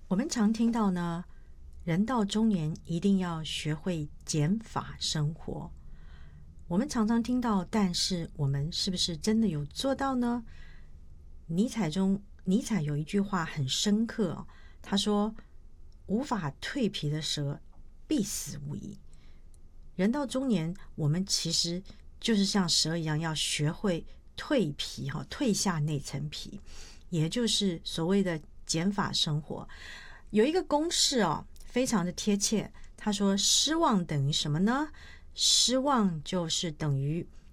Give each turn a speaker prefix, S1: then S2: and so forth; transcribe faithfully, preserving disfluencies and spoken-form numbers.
S1: 我们常听到呢，人到中年一定要学会减法生活。我们常常听到，但是我们是不是真的有做到呢？尼采中，尼采有一句话很深刻哦，他说：“无法蜕皮的蛇，必死无疑。”人到中年，我们其实就是像蛇一样，要学会蜕皮哈，蜕下那层皮，也就是所谓的减法生活。有一个公式哦，非常的贴切。他说：失望等于什么呢？失望就是等于